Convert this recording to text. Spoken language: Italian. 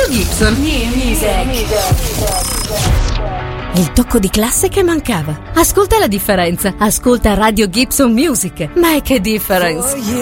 Gibson. Il tocco di classe che mancava. Ascolta la differenza. Ascolta Radio Gibson Music. Ma che difference!